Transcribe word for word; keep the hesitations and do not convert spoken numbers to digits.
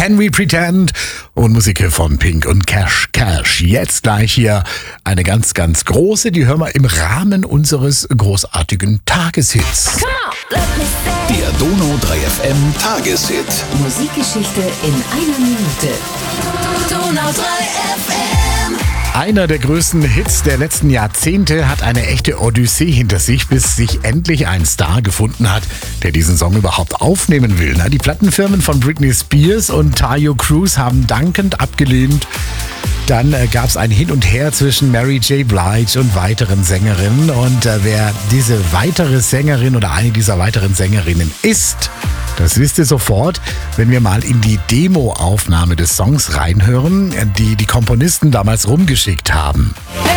Can We Pretend und Musik von Pink und Cash Cash. Jetzt gleich hier eine ganz, ganz große, die hören wir im Rahmen unseres großartigen Tageshits. Der Donau drei F M Tageshit. Musikgeschichte in einer Minute. Donau drei F M. Einer der größten Hits der letzten Jahrzehnte hat eine echte Odyssee hinter sich, bis sich endlich ein Star gefunden hat, der diesen Song überhaupt aufnehmen will. Die Plattenfirmen von Britney Spears und Taio Cruz haben dankend abgelehnt. Dann äh, gab es ein Hin und Her zwischen Mary J. Blige und weiteren Sängerinnen. Und äh, wer diese weitere Sängerin oder eine dieser weiteren Sängerinnen ist, das wisst ihr sofort, wenn wir mal in die Demo-Aufnahme des Songs reinhören, die die Komponisten damals rumgeschickt haben.